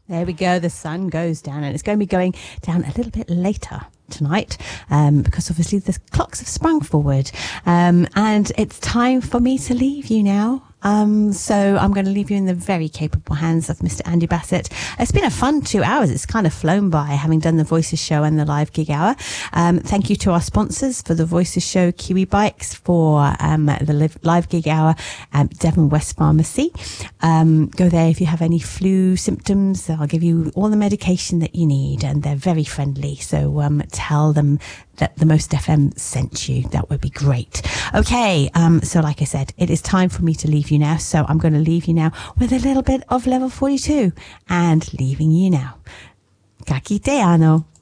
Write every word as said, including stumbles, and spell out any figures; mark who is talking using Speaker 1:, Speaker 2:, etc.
Speaker 1: There we go. The sun goes down, and it's going to be going down a little bit later tonight um, because obviously the clocks have sprung forward, um, and it's time for me to leave you now. Um, so I'm going to leave you in the very capable hands of Mister Andy Bassett. It's been a fun two hours. It's kind of flown by, having done the Voices show and the live gig hour. Um, thank you to our sponsors for the Voices show, Kiwi Bikes, for um, the live, live gig hour, um, Devon West Pharmacy. Um, go there if you have any flu symptoms. I'll give you all the medication that you need, and they're very friendly. So um, tell them that the Most F M sent you. That would be great. Okay, um, so like I said, it is time for me to leave you now. So I'm going to leave you now with a little bit of Level forty-two and leaving you now. Ka kite ano.